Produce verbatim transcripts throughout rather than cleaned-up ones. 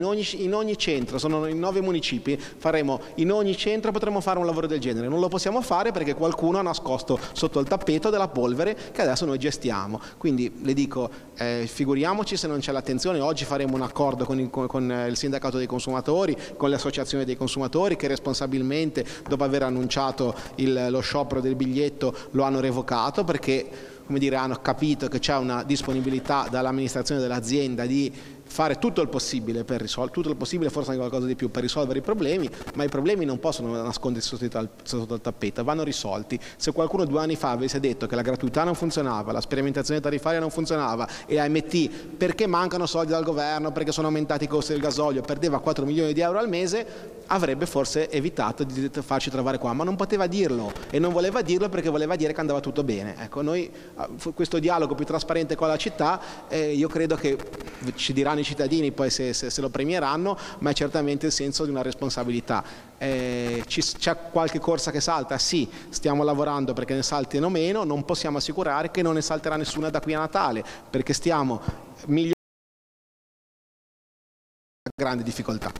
In ogni, in ogni centro, sono in nove municipi, faremo, in ogni centro potremo fare un lavoro del genere. Non lo possiamo fare perché qualcuno ha nascosto sotto il tappeto della polvere che adesso noi gestiamo. Quindi le dico, eh, figuriamoci se non c'è l'attenzione. Oggi faremo un accordo con il, con il sindacato dei consumatori, con le associazioni dei consumatori che responsabilmente, dopo aver annunciato il, lo sciopero del biglietto, lo hanno revocato perché, come dire, hanno capito che c'è una disponibilità dall'amministrazione dell'azienda di fare tutto il possibile per risolvere, tutto il possibile, forse anche qualcosa di più, per risolvere i problemi, ma i problemi non possono nascondersi sotto il, sotto il tappeto, vanno risolti. Se qualcuno due anni fa avesse detto che la gratuità non funzionava, la sperimentazione tariffaria non funzionava e A M T, perché mancano soldi dal governo, perché sono aumentati i costi del gasolio, perdeva quattro milioni di euro al mese, avrebbe forse evitato di farci trovare qua, ma non poteva dirlo e non voleva dirlo perché voleva dire che andava tutto bene. Ecco, noi questo dialogo più trasparente con la città, eh, io credo che ci diranno i cittadini poi se, se, se lo premieranno, ma è certamente il senso di una responsabilità. Eh, ci, c'è qualche corsa che salta? Sì, stiamo lavorando perché ne saltino meno, non possiamo assicurare che non ne salterà nessuna da qui a Natale, perché stiamo migliorando grandi difficoltà.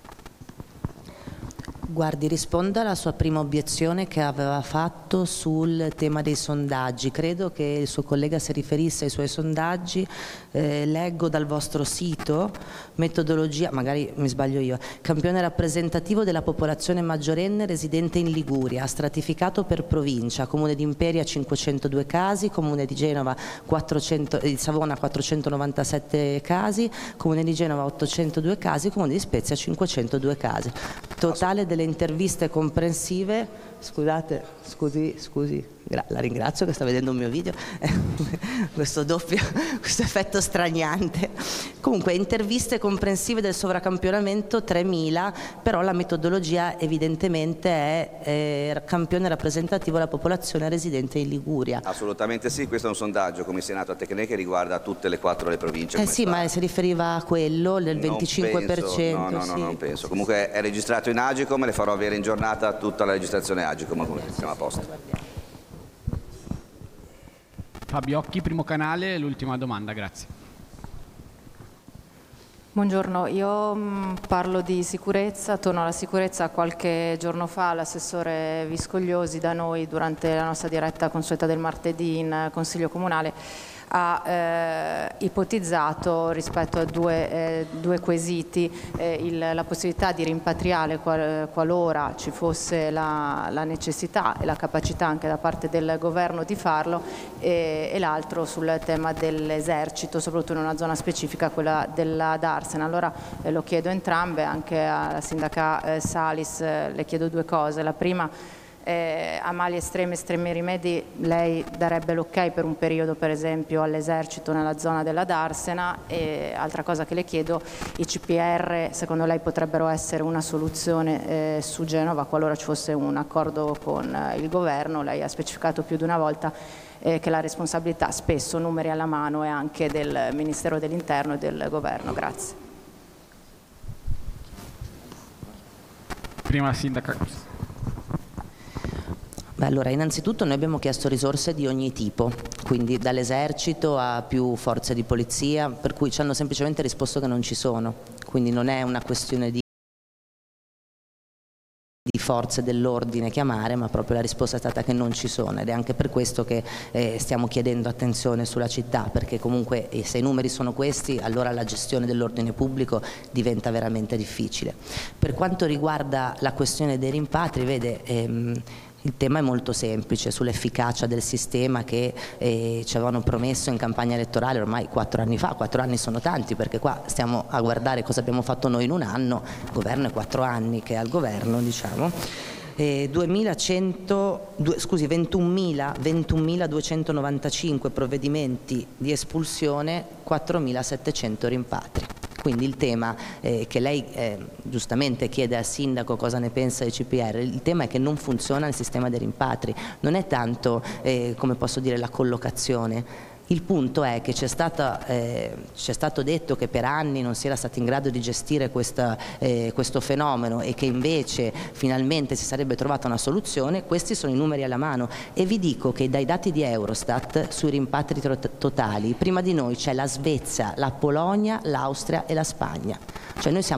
Guardi, risponda alla sua prima obiezione che aveva fatto sul tema dei sondaggi. Credo che il suo collega si riferisse ai suoi sondaggi. Eh, leggo dal vostro sito, metodologia, magari mi sbaglio io, campione rappresentativo della popolazione maggiorenne residente in Liguria, stratificato per provincia, Comune di Imperia cinquecentodue casi, Comune di Genova quattrocento, di Savona quattrocentonovantasette casi, Comune di Genova ottocentodue casi, Comune di Spezia cinquecentodue casi. Totale delle interviste comprensive, scusate, scusi, scusi, la ringrazio che sta vedendo un mio video, questo doppio, questo effetto straniante. Comunque, interviste comprensive del sovracampionamento tremila, però la metodologia evidentemente è eh, campione rappresentativo della popolazione residente in Liguria. Assolutamente sì, questo è un sondaggio commissionato a Tecne che riguarda tutte le quattro le province. Eh sì, ma si riferiva a quello del venticinque per cento. No, no, no, sì. non penso. Comunque è registrato in Agicom, le farò avere in giornata tutta la registrazione Agicom, come siamo a posto. Fabio Occhi, Primo Canale, l'ultima domanda, grazie. Buongiorno, io mh, parlo di sicurezza, torno alla sicurezza. Qualche giorno fa l'assessore Viscogliosi da noi, durante la nostra diretta consueta del martedì in Consiglio Comunale, ha eh, ipotizzato rispetto a due, eh, due quesiti eh, il, la possibilità di rimpatriare qual, qualora ci fosse la, la necessità e la capacità anche da parte del governo di farlo, e, e l'altro sul tema dell'esercito, soprattutto in una zona specifica, quella della Darsena. Allora eh, lo chiedo entrambe, anche alla sindaca eh, Salis eh, le chiedo due cose. La prima, Eh, a mali estremi, estremi rimedi, lei darebbe l'ok per un periodo per esempio all'esercito nella zona della Darsena? E altra cosa che le chiedo, i C P R secondo lei potrebbero essere una soluzione eh, su Genova qualora ci fosse un accordo con eh, il governo? Lei ha specificato più di una volta eh, che la responsabilità spesso, numeri alla mano, è anche del Ministero dell'Interno e del governo. Grazie. Prima la sindaca. Beh, allora, innanzitutto noi abbiamo chiesto risorse di ogni tipo, quindi dall'esercito a più forze di polizia, per cui ci hanno semplicemente risposto che non ci sono, quindi non è una questione di di forze dell'ordine chiamare, ma proprio la risposta è stata che non ci sono, ed è anche per questo che eh, stiamo chiedendo attenzione sulla città, perché comunque eh, se i numeri sono questi, allora la gestione dell'ordine pubblico diventa veramente difficile. Per quanto riguarda la questione dei rimpatri, vede, ehm, il tema è molto semplice, sull'efficacia del sistema che eh, ci avevano promesso in campagna elettorale ormai quattro anni fa. Quattro anni sono tanti, perché qua stiamo a guardare cosa abbiamo fatto noi in un anno, il governo è quattro anni che è al governo, diciamo. Eh, duemilacento, due, scusi, ventunomiladuecentonovantacinque provvedimenti di espulsione, quattromilasettecento rimpatri. Quindi il tema eh, che lei eh, giustamente chiede al sindaco cosa ne pensa dei C P R, il tema è che non funziona il sistema dei rimpatri, non è tanto, eh, come posso dire, la collocazione. Il punto è che c'è stata, eh, c'è stato detto che per anni non si era stati in grado di gestire questa, eh, questo fenomeno e che invece finalmente si sarebbe trovata una soluzione. Questi sono i numeri alla mano e vi dico che dai dati di Eurostat sui rimpatri totali prima di noi c'è la Svezia, la Polonia, l'Austria e la Spagna, cioè noi siamo